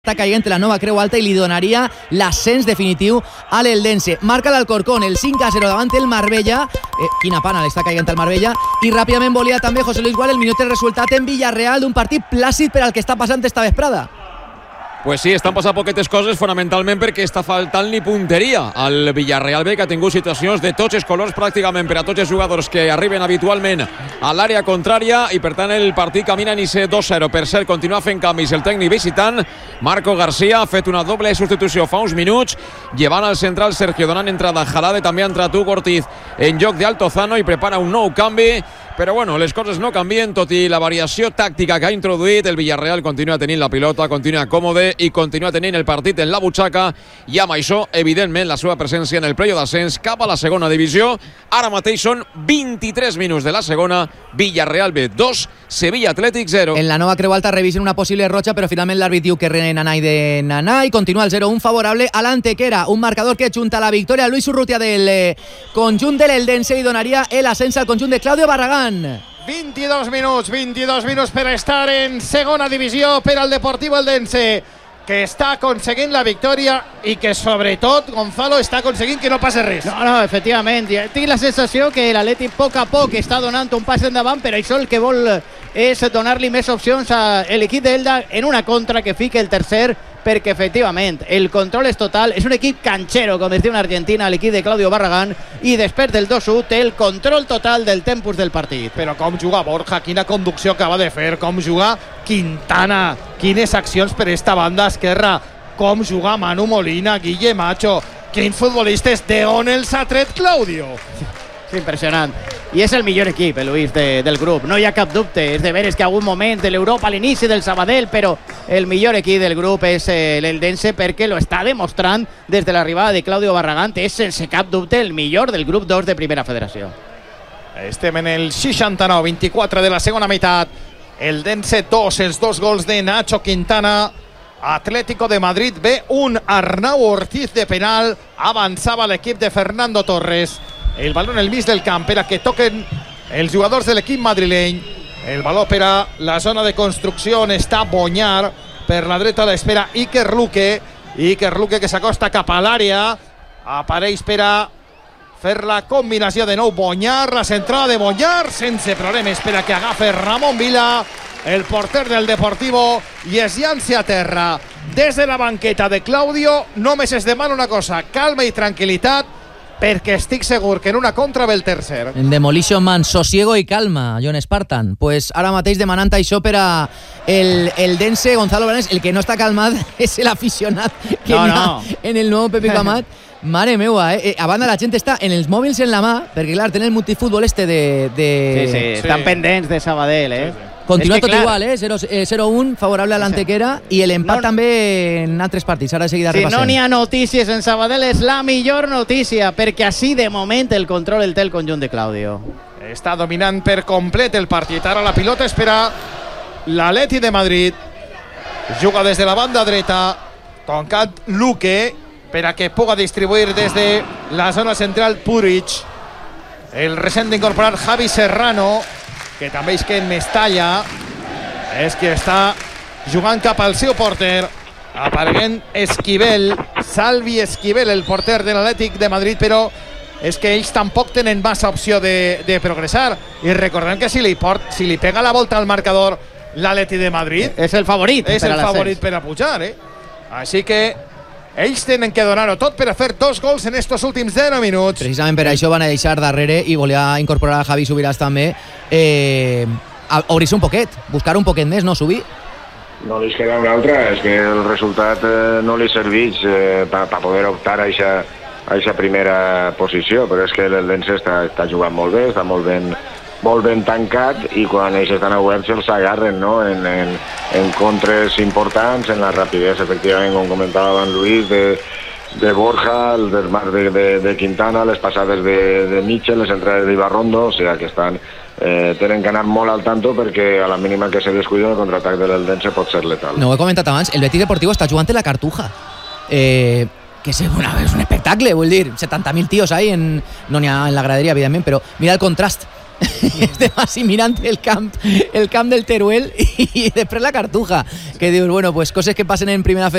Està caient la Nova Creu Alta i li donaria l'ascens definitiu a l'Eldense. Marca l'Alcorcón, el 5-0 davant el Marbella. Quina pana l'està caient el Marbella. I ràpidament volia també José Luis Gual el minut de resultat en Villarreal d'un partit plàcid per al que està passant esta vesprada. Pues sí, estan passant poquetes coses, fonamentalment perquè està faltant-li punteria al Villarreal B, que ha tingut situacions de tots els colors pràcticament per a tots els jugadors que arriben habitualment a l'àrea contrària i per tant el partit camina en inici 2-0. Per cert, continua fent canvis el tècnic visitant. Marco García ha fet una doble substitució fa uns minuts, llevant al central Sergio, donant entrada a Jalade, també ha entrat Hugo Ortiz en lloc d'Altozano i prepara un nou canvi. Però bueno, les coses no canvien, tot i la variació tàctica que ha introduït. El Villarreal continua tenint la pilota, continua còmode i continua tenint el partit en la butxaca, i amb això, evidentment, la seva presència en el playoff d'ascens cap a la segona divisió. Ara mateix són 23 minuts de la segona. Villarreal B 2, Sevilla Athletic 0. En la Nova Creu Alta revisen una possible roja, però finalment l'àrbit diu que rene Nanay de Nanay. Continua el 0-1 favorable a l'Antequera, un marcador que junta la victòria Luis Urrutia del conjunt de l'Eldense i donaria l'ascens al conjunt de Claudio Barragán. 22 minuts per estar en segona divisió per al Deportivo Eldense, que està aconseguint la victòria i que sobretot Gonzalo està aconseguint que no passi res. No, efectivament, tinc la sensació que l'Atleti a poc està donant un pas endavant, però això el que vol és donar-li més opcions a l'equip d'Elda en una contra que fique el tercer, perquè efectivament el control és total. És un equip canchero, com es diu en Argentina, l'equip de Claudio Barragán, i després del 2-1 té el control total del tempus del partit. Però com juga Borja, quina conducció acaba de fer, com juga Quintana, quines accions per esta banda esquerra, com juga Manu Molina, Guille Macho, quins futbolistes, d'on els ha tret Claudio? És impressionant. I és el millor equip, Luis, del grup. No hi ha cap dubte. És de veres que algun moment de l'Europa a l'inici del Sabadell, però el millor equip del grup és l'Eldense, perquè lo està demostrant des de l'arribada de Claudio Barragán. És sense cap dubte el millor del grup 2 de Primera Federació. Estem en el 69-24 de la segona meitat. Eldense 2, els dos gols de Nacho Quintana. Atlético de Madrid B 1, Arnau Ortiz de penal. Avançava l'equip de Fernando Torres. El baló en el mig del camp per a que toquen els jugadors de l'equip madrileny. El baló per a la zona de construcció on està Boñar. Per la dreta l'espera Iker Luque. Iker Luque que s'acosta cap a l'àrea. Apareix per a fer la combinació de nou Boñar. La centrada de Boñar sense problemes per a que agafi Ramon Vila, el porter del Deportivo, i es llanci a terra. Des de la banqueta de Claudio només es demana una cosa: calma i tranquil·litat, perquè estic segur que en una contra ve el tercer. En Demolition Man, sosiego i calma, John Spartan. Pues ara mateix demanant això per a el Dense, Gonzalo Blanes. El que no està calmat és l'aficionat que ha en el nou Pepe Camat. Mare meua, a banda la gent està en els mòbils en la mà, perquè clar, tenen el multifútbol este Sí, estan pendents de Sabadell, Sí. Continua tot igual, 0-1 favorable a l'Antequera, i l'empat també en altres partits. Ara de seguida repassem. Si no n'hi ha notícies en Sabadell, és la millor notícia, perquè així de moment el control el té el conjunt de Claudio. Està dominant per complet el partit. Ara la pilota espera l'Atleti de Madrid. Juga des de la banda dreta, tocant Luque per a que puga distribuir des de la zona central Puric. El recent d'incorporar Javi Serrano, que també és que en Mestalla és que està jugant cap al seu porter. Apareguent Esquivel, Salvi Esquivel, el porter de l'Atlètic de Madrid, però és que ells tampoc tenen massa opció de progressar. I recordem que si li pega la volta al marcador l'Atlètic de Madrid, és el favorit per a pujar, Així que ells tenen que donar-ho tot per a fer 2 gols en estos últims 0 minuts. Precisament per això van a deixar darrere, i volia incorporar a Javi Subiràs també, obrir-se un poquet, buscar un poquet més, no subir. No li queda una altra, és que el resultat no li serveix per poder optar a aquesta primera posició, però és que l'Eldense està jugant molt bé, està molt ben tancat, i quan ells estan oberts els agarren, no? En contres importants, en la rapidesa, efectivament, com comentava abans Luis, de Borja, el desmarc de Quintana, les passades de Mitchell, les entrades d'Ibarrondo, o sigui que tenen que anar molt al tanto, perquè a la mínima que se descuida el contraatac de l'Eldense pot ser letal. No ho he comentat abans, el Betis Deportivo està jugant en la Cartuja. Que és un espectacle, vull dir, 70.000 tios ahí, no n'hi ha en la graderia, evidentment, però mira el contrast. estem així mirant el camp del Teruel i després la Cartuja, que dius, bueno, pues coses que passen en primera